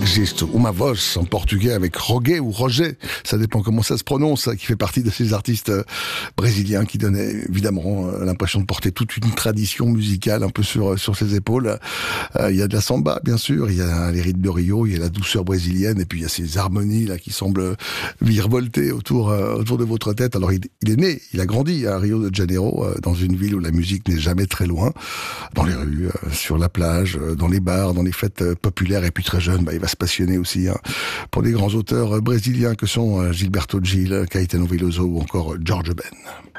existe Uma Voz en portugais avec Roger ou Roger, ça dépend comment ça se prononce, qui fait partie de ces artistes brésiliens qui donnaient évidemment l'impression de porter toute une tradition musicale un peu sur ses épaules. Il y a de la samba bien sûr, il y a les rythmes de Rio, il y a la douceur brésilienne et puis il y a ces harmonies là qui semblent virevolter autour de votre tête. Alors il est né, il a grandi à Rio de Janeiro, dans une ville où la musique n'est jamais très loin, dans les rues, sur la plage, dans les bars, dans les fêtes populaires. Et puis très jeune, il va se passionner aussi pour des grands auteurs brésiliens que sont Gilberto Gil, Caetano Veloso ou encore George Ben.